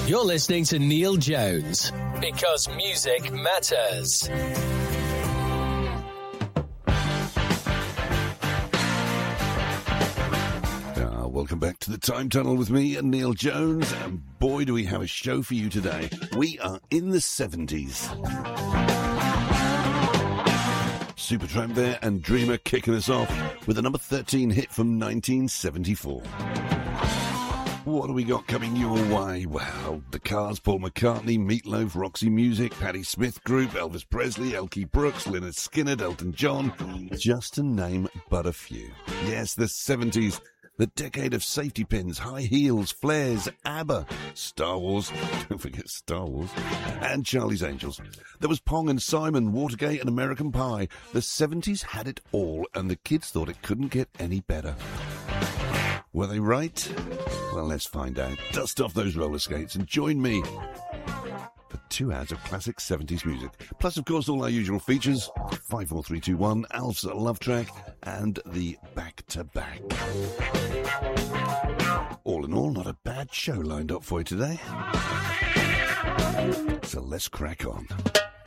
You're listening to Neil Jones, because music matters. Welcome back to the Time Tunnel with me and Neil Jones, and boy do we have a show for you today. We are in the 70s. Supertramp there and Dreamer kicking us off with a number 13 hit from 1974. What have we got coming your way? Well, The Cars, Paul McCartney, Meatloaf, Roxy Music, Patti Smith Group, Elvis Presley, Elkie Brooks, Lynyrd Skynyrd, Elton John, just to name but a few. Yes, the 70s. The decade of safety pins, high heels, flares, ABBA, Star Wars, don't forget Star Wars, and Charlie's Angels. There was Pong and Simon, Watergate and American Pie. The 70s had it all, and the kids thought it couldn't get any better. Were they right? Well, let's find out. Dust off those roller skates and join me for 2 hours of classic 70s music. Plus, of course, all our usual features, 54321, Alf's Love Track, and the Back-to-Back. All in all, not a bad show lined up for you today. So let's crack on.